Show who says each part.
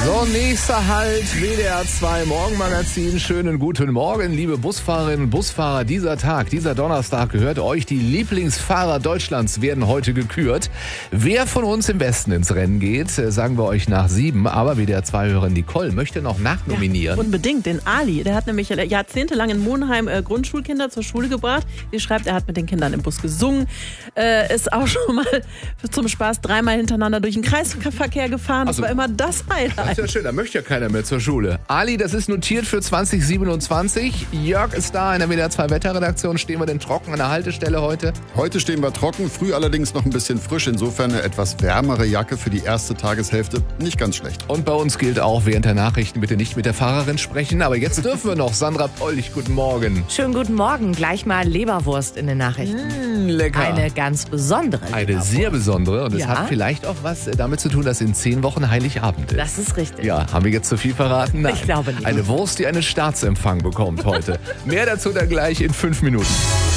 Speaker 1: So, nächster Halt, WDR 2 Morgenmagazin. Schönen guten Morgen, liebe Busfahrerinnen und Busfahrer. Dieser Tag, dieser Donnerstag gehört euch. Die Lieblingsfahrer Deutschlands werden heute gekürt. Wer von uns im Westen ins Rennen geht, sagen wir euch nach 7. Aber WDR 2-Hörerin Nicole möchte noch nachnominieren.
Speaker 2: Ja, unbedingt, den Ali. Der hat nämlich jahrzehntelang in Monheim Grundschulkinder zur Schule gebracht. Sie schreibt, er hat mit den Kindern im Bus gesungen, ist auch schon mal zum Spaß 3-mal hintereinander durch den Kreisverkehr gefahren. Das war immer das Highlight.
Speaker 1: Das ist ja schön, da möchte ja keiner mehr zur Schule. Ali, das ist notiert für 2027. Jörg ist da in der WDR 2 Wetterredaktion. Stehen wir denn trocken an der Haltestelle heute?
Speaker 3: Heute stehen wir trocken, früh allerdings noch ein bisschen frisch. Insofern eine etwas wärmere Jacke für die erste Tageshälfte. Nicht ganz schlecht.
Speaker 1: Und bei uns gilt auch während der Nachrichten bitte nicht mit der Fahrerin sprechen. Aber jetzt dürfen wir noch. Sandra Pollich, guten Morgen.
Speaker 4: Schönen guten Morgen. Gleich mal Leberwurst in den Nachrichten.
Speaker 1: Lecker.
Speaker 4: Eine ganz besondere
Speaker 1: Eine sehr besondere. Und es
Speaker 4: Ja.
Speaker 1: hat vielleicht auch was damit zu tun, dass in 10 Wochen Heiligabend ist.
Speaker 4: Das ist richtig.
Speaker 1: Ja, haben wir jetzt zu viel verraten? Nein.
Speaker 4: Ich glaube nicht.
Speaker 1: Eine Wurst, die einen Staatsempfang bekommt heute. Mehr dazu dann gleich in 5 Minuten.